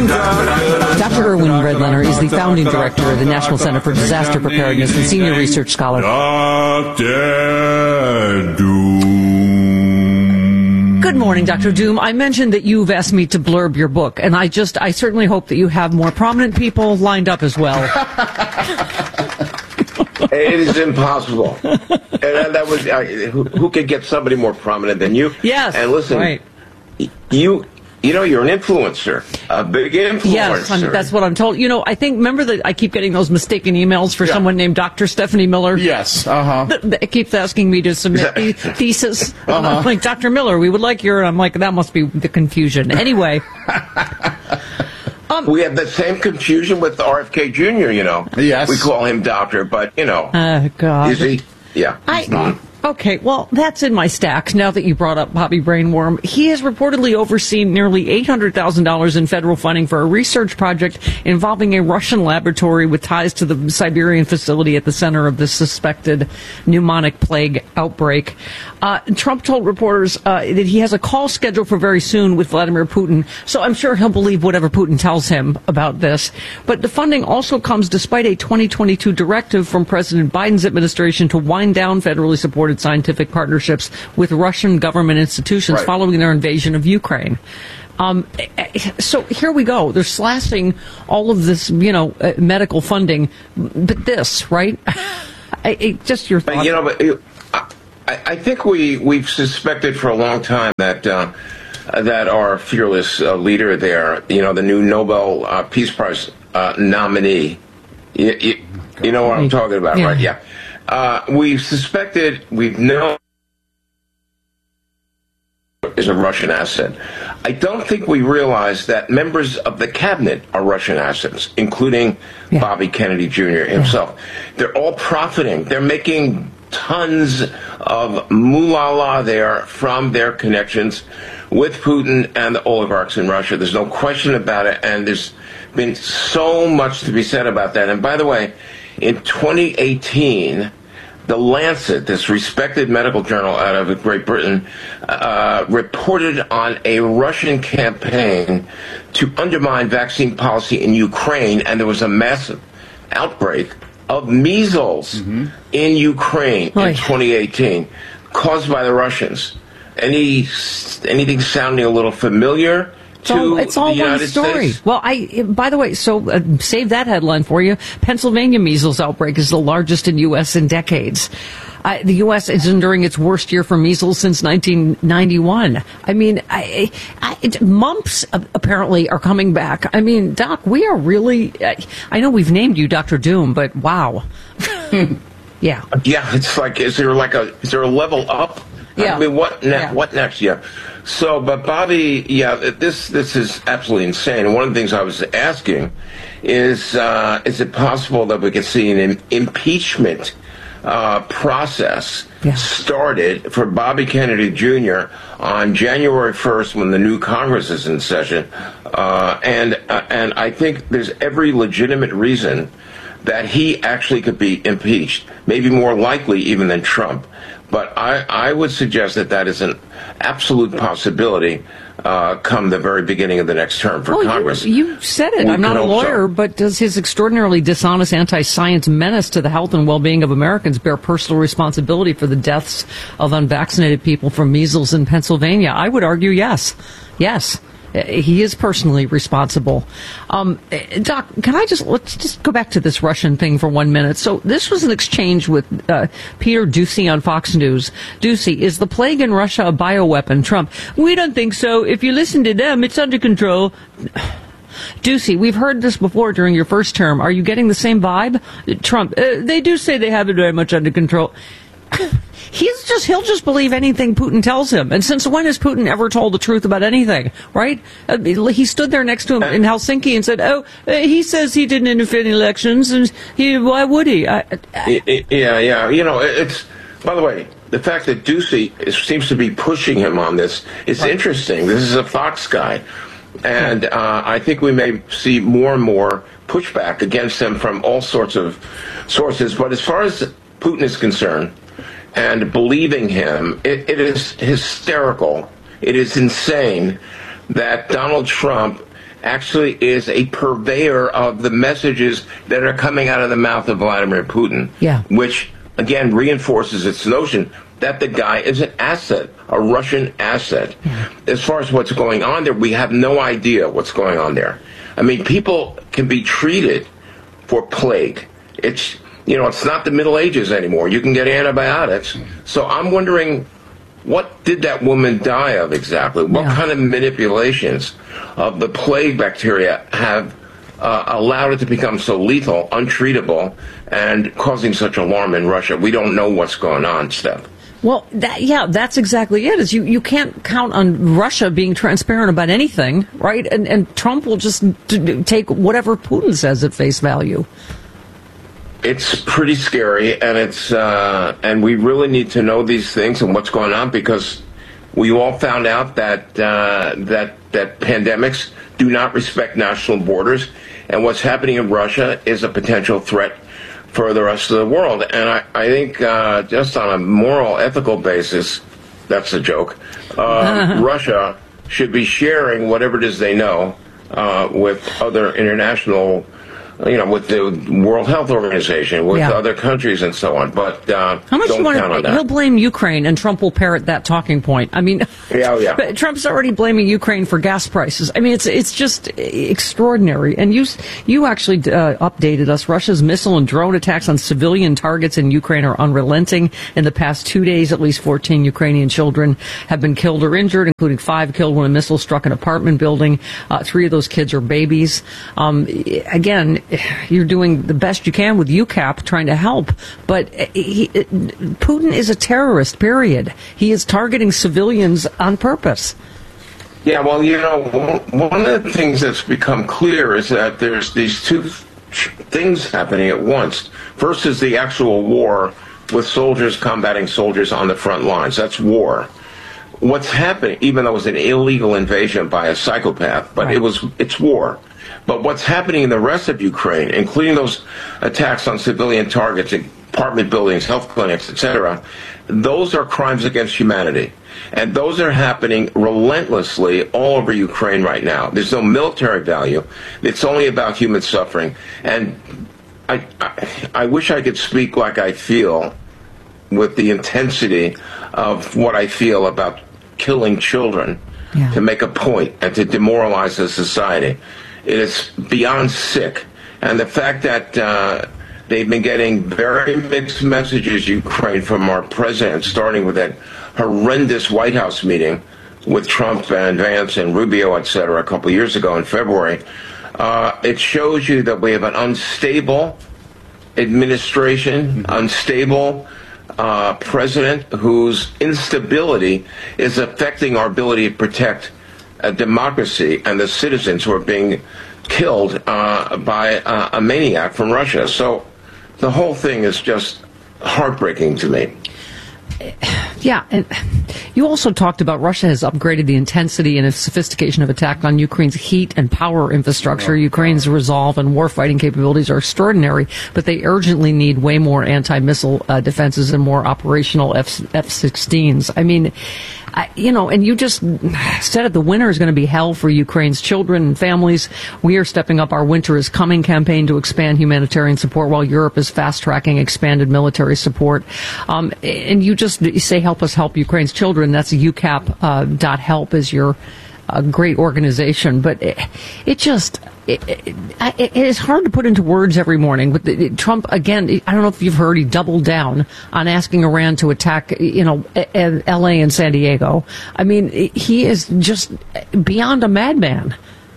Dr. Irwin Redlener is the founding director of the National Center for Disaster Preparedness and senior research scholar. Dr. Doom. Good morning, Dr. Doom. I mentioned that you've asked me to blurb your book, and I certainly hope that you have more prominent people lined up as well. It is impossible. And that was who could get somebody more prominent than you? Yes. And listen, right. You know, you're an influencer, a big influencer. Yes, that's what I'm told. You know, I think, remember that I keep getting those mistaken emails for someone named Dr. Stephanie Miller? Yes, That keeps asking me to submit the thesis. And I'm like, Dr. Miller, we would like your, and I'm like, that must be the confusion. Anyway. We have the same confusion with RFK Jr., you know. Yes. We call him doctor, but, you know. God. Is he? Yeah. He's not. Okay, well, that's in my stacks now that you brought up Bobby Brainworm. He has reportedly overseen nearly $800,000 in federal funding for a research project involving a Russian laboratory with ties to the Siberian facility at the center of the suspected pneumonic plague outbreak. Trump told reporters that he has a call scheduled for very soon with Vladimir Putin, so I'm sure he'll believe whatever Putin tells him about this. But the funding also comes despite a 2022 directive from President Biden's administration to wind down federally supported scientific partnerships with Russian government institutions following their invasion of Ukraine. So here we go. They're slashing all of this, medical funding. But this, right? Just your thoughts. But I think we've suspected for a long time that our fearless leader there, the new Nobel Peace Prize nominee, you know what I'm talking about, right? Yeah. We've known is a Russian asset. I don't think we realize that members of the cabinet are Russian assets, including Bobby Kennedy Jr. himself. They're all profiting. They're making tons of moolah there from their connections with Putin and the oligarchs in Russia. There's no question about it, and there's been so much to be said about that. And by the way, in 2018, The Lancet, this respected medical journal out of Great Britain, reported on a Russian campaign to undermine vaccine policy in Ukraine, and there was a massive outbreak of measles in Ukraine in 2018, caused by the Russians. Anything sounding a little familiar? It's all one story. States? Well, by the way, save that headline for you. Pennsylvania measles outbreak is the largest in U.S. in decades. The U.S. is enduring its worst year for measles since 1991. I mean, mumps apparently are coming back. I mean, Doc, we are really, I know we've named you Dr. Doom, but wow. Yeah. Yeah, it's like, is there a level up? Yeah. I mean, what next? Yeah. So, but Bobby, this is absolutely insane. And one of the things I was asking is it possible that we could see an impeachment process started for Bobby Kennedy Jr. on January 1st when the new Congress is in session? And I think there's every legitimate reason that he actually could be impeached, maybe more likely even than Trump. But I would suggest that is an absolute possibility come the very beginning of the next term for Congress. You said it. I'm not a lawyer, but does his extraordinarily dishonest anti-science menace to the health and well-being of Americans bear personal responsibility for the deaths of unvaccinated people from measles in Pennsylvania? I would argue yes. Yes. He is personally responsible. Doc, let's just go back to this Russian thing for 1 minute. So this was an exchange with Peter Doocy on Fox News. Doocy, is the plague in Russia a bioweapon? Trump, we don't think so. If you listen to them, it's under control. Doocy, we've heard this before during your first term. Are you getting the same vibe? Trump, they do say they have it very much under control. He'll just believe anything Putin tells him. And since when has Putin ever told the truth about anything, right? He stood there next to him in Helsinki and said, he says he didn't interfere in elections, and why would he? Yeah. It's, by the way, the fact that Doocy seems to be pushing him on this is interesting. This is a Fox guy. And I think we may see more and more pushback against him from all sorts of sources. But as far as Putin is concerned, and believing him, it is hysterical. It is insane that Donald Trump actually is a purveyor of the messages that are coming out of the mouth of Vladimir Putin, which, again, reinforces its notion that the guy is an asset, a Russian asset. As far as what's going on there, we have no idea what's going on there. I mean, people can be treated for plague. It's not the Middle Ages anymore. You can get antibiotics. So I'm wondering, what did that woman die of exactly? What kind of manipulations of the plague bacteria have allowed it to become so lethal, untreatable, and causing such alarm in Russia? We don't know what's going on, Steph. Well, that's exactly it. Is you can't count on Russia being transparent about anything, right? And Trump will just take whatever Putin says at face value. It's pretty scary, and and we really need to know these things and what's going on, because we all found out that that pandemics do not respect national borders, and what's happening in Russia is a potential threat for the rest of the world. And I think just on a moral, ethical basis, that's a joke, Russia should be sharing whatever it is they know with other international, with the World Health Organization, with other countries and so on. But how much don't count on that. He'll blame Ukraine, and Trump will parrot that talking point. I mean, but Trump's already blaming Ukraine for gas prices. I mean, it's just extraordinary. And you actually updated us. Russia's missile and drone attacks on civilian targets in Ukraine are unrelenting. In the past 2 days, at least 14 Ukrainian children have been killed or injured, including 5 killed when a missile struck an apartment building. 3 of those kids are babies. Again, you're doing the best you can with UCAP trying to help, but Putin is a terrorist, period. He is targeting civilians on purpose. Yeah, well, one of the things that's become clear is that there's these two things happening at once. First is the actual war with soldiers combating soldiers on the front lines. That's war. What's happening, even though it was an illegal invasion by a psychopath, but it's war. But what's happening in the rest of Ukraine, including those attacks on civilian targets, apartment buildings, health clinics, etc., those are crimes against humanity. And those are happening relentlessly all over Ukraine right now. There's no military value. It's only about human suffering. And I wish I could speak like I feel, with the intensity of what I feel about killing children to make a point and to demoralize the society. It is beyond sick. And the fact that they've been getting very mixed messages, Ukraine, from our president, starting with that horrendous White House meeting with Trump and Vance and Rubio, et cetera, a couple years ago in February, it shows you that we have an unstable administration, unstable president whose instability is affecting our ability to protect democracy and the citizens who are being killed by a maniac from Russia. So the whole thing is just heartbreaking to me. Yeah, and you also talked about Russia has upgraded the intensity and sophistication of attack on Ukraine's heat and power infrastructure. Ukraine's resolve and warfighting capabilities are extraordinary, but they urgently need way more anti-missile defenses and more operational F-16s. I mean, and you just said it, the winter is going to be hell for Ukraine's children and families. We are stepping up our Winter is Coming campaign to expand humanitarian support while Europe is fast-tracking expanded military support. And you just say, help us help Ukraine's children. That's UCAP.help is your great organization. But it is hard to put into words every morning. But Trump, again, I don't know if you've heard, he doubled down on asking Iran to attack, L.A. and San Diego. I mean, he is just beyond a madman.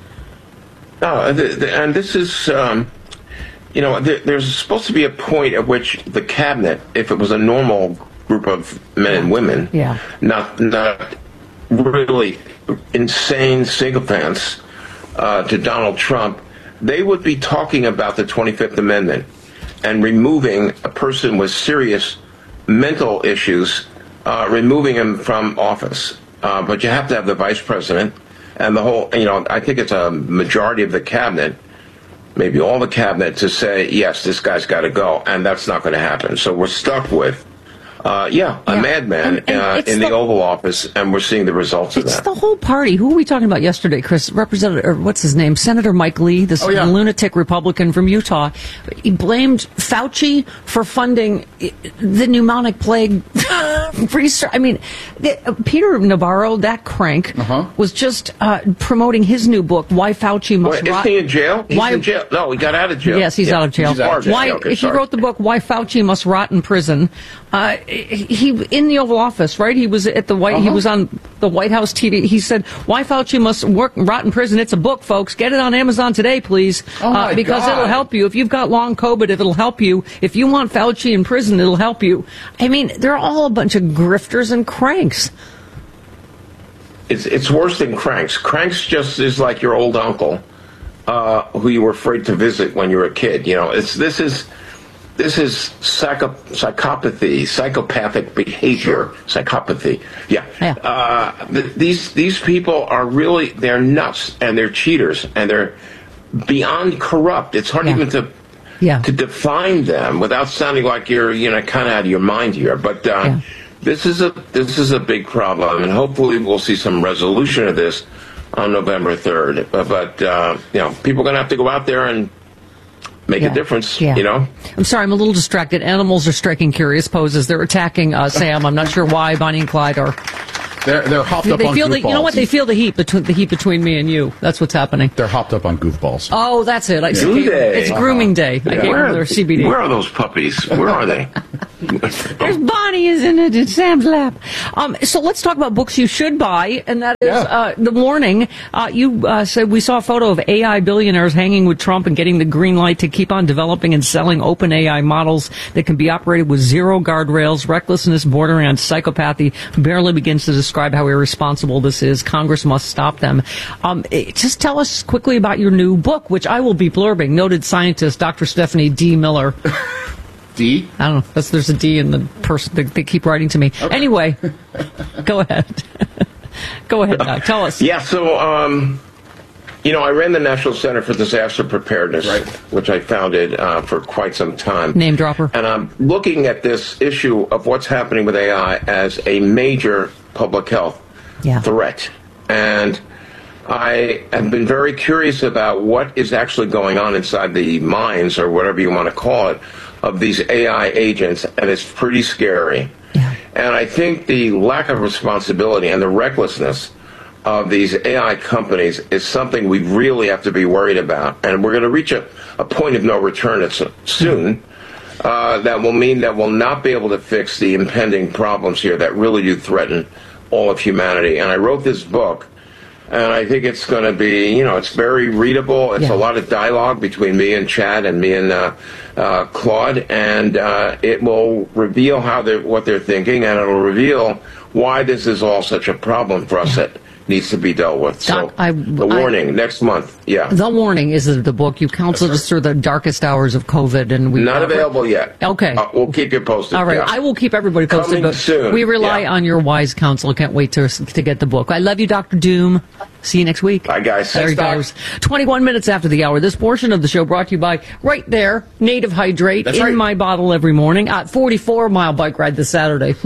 And this is, there's supposed to be a point at which the cabinet, if it was a normal group of men and women, not really insane sycophants to Donald Trump, they would be talking about the 25th Amendment and removing a person with serious mental issues, removing him from office. But you have to have the vice president and the whole, I think it's a majority of the cabinet, maybe all the cabinet, to say, yes, this guy's got to go. And that's not going to happen. So we're stuck with madman in the Oval Office, and we're seeing the results of that. It's the whole party. Who were we talking about yesterday, Chris? What's his name? Senator Mike Lee, this lunatic Republican from Utah. He blamed Fauci for funding the pneumonic plague research. I mean, Peter Navarro, that crank, was just promoting his new book, Why Fauci Must Rot. Is he in jail? He's in jail. No, he got out of jail. Yes, he's out of jail. He wrote the book, Why Fauci Must Rot in Prison. He in the Oval Office, right? He was at the White. He was on the White House TV. He said, "Why Fauci must rot in prison." It's a book, folks. Get it on Amazon today, please, because it'll help you. If you've got long COVID, it'll help you. If you want Fauci in prison, it'll help you. I mean, they're all a bunch of grifters and cranks. It's worse than cranks. Cranks just is like your old uncle, who you were afraid to visit when you were a kid. You know, This is psychopathy, psychopathic behavior, psychopathy. These people are really, they're nuts, and they're cheaters, and they're beyond corrupt. It's hard even to define them without sounding like you're, kind of out of your mind here. But this is a big problem, and hopefully we'll see some resolution of this on November 3rd. But people are going to have to go out there and make a difference, I'm sorry, I'm a little distracted. Animals are striking curious poses. They're attacking Sam. I'm not sure why. Bonnie and Clyde are. They're hopped up on goofballs. You know what? They feel the heat between me and you. That's what's happening. They're hopped up on goofballs. Oh, that's it. It's grooming day. I gave them their CBD. Where are those puppies? Where are they? There's Bonnie, isn't it? In Sam's lap. So let's talk about books you should buy, and that is The Warning. You said we saw a photo of AI billionaires hanging with Trump and getting the green light to keep on developing and selling open AI models that can be operated with zero guardrails. Recklessness bordering on psychopathy barely begins to describe how irresponsible this is. Congress must stop them. Just tell us quickly about your new book, which I will be blurbing. Noted scientist Dr. Stephanie D. Miller. D? I don't know. There's a D in the person. They keep writing to me. Okay. Anyway, go ahead. Go ahead, Doc. Tell us. Yeah, so, I ran the National Center for Disaster Preparedness, which I founded for quite some time. Name dropper. And I'm looking at this issue of what's happening with AI as a major public health threat. And I have been very curious about what is actually going on inside the minds, or whatever you want to call it, of these AI agents, and it's pretty scary. Yeah. And I think the lack of responsibility and the recklessness of these AI companies is something we really have to be worried about. And we're going to reach a point of no return soon. That will mean that we'll not be able to fix the impending problems here that really do threaten all of humanity. And I wrote this book, and I think it's going to be, it's very readable. It's a lot of dialogue between me and Chad and me and Claude, and it will reveal what they're thinking, and it'll reveal why this is all such a problem for us that needs to be dealt with. Doc, so, The Warning, next month, The Warning is the book. You counseled us through the darkest hours of COVID, and we not available yet. Okay. We'll keep you posted. All right. I will keep everybody posted. Coming soon. We rely on your wise counsel. Can't wait to get the book. I love you, Dr. Doom. See you next week. Bye, guys. There he goes. 21 minutes after the hour. This portion of the show brought to you by, right there, Native Hydrate. That's in my bottle every morning. 44-mile bike ride this Saturday.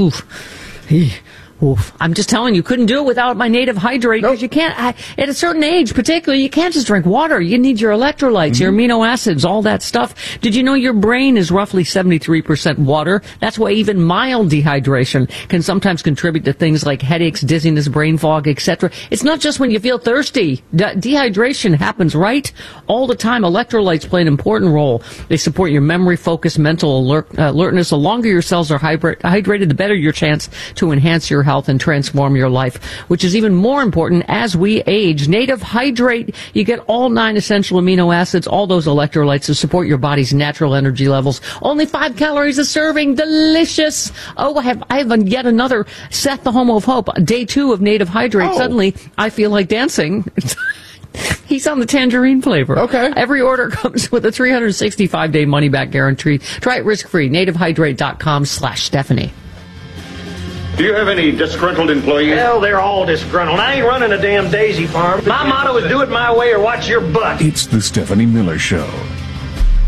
Oof. I'm just telling you, couldn't do it without my Native Hydrate, because you can't, at a certain age particularly, you can't just drink water. You need your electrolytes, your amino acids, all that stuff. Did you know your brain is roughly 73% water? That's why even mild dehydration can sometimes contribute to things like headaches, dizziness, brain fog, etc. It's not just when you feel thirsty. Dehydration happens all the time. Electrolytes play an important role. They support your memory, focus, mental alertness. The longer your cells are hydrated, the better your chance to enhance your health and transform your life, which is even more important as we age. Native Hydrate, you get all 9 essential amino acids, all those electrolytes to support your body's natural energy levels. Only 5 calories a serving. Delicious. Oh, I have yet another Seth the Homo of Hope, day 2 of Native Hydrate. Suddenly, I feel like dancing. He's on the tangerine flavor. Okay. Every order comes with a 365-day money-back guarantee. Try it risk-free. NativeHydrate.com/Stephanie. Do you have any disgruntled employees? Well, they're all disgruntled. I ain't running a damn daisy farm. My motto is do it my way or watch your butt. It's the Stephanie Miller Show.